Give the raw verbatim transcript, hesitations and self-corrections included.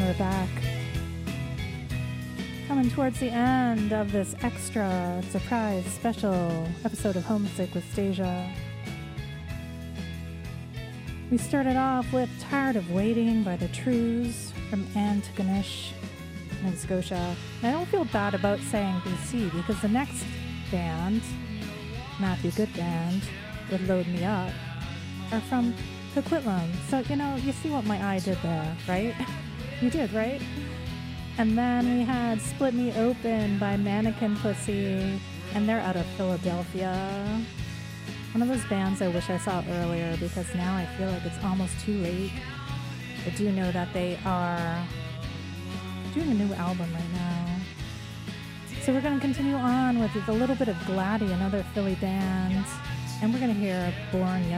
we're back. Coming towards the end of this extra surprise special episode of Homesick with Stasia. We started off with Tired of Waiting by the Trews from Antigonish, Nova Scotia. And I don't feel bad about saying B C because the next band, Matthew Good Band, would Load Me Up, are from Coquitlam. So, you know, you see what my eye did there, right? You did, right? And then we had Split Me Open by Mannequin Pussy, and they're out of Philadelphia. One of those bands I wish I saw earlier because now I feel like it's almost too late. I do know that they are doing a new album right now. So we're going to continue on with a little bit of Gladdy, another Philly band, and we're going to hear Born Yesterday.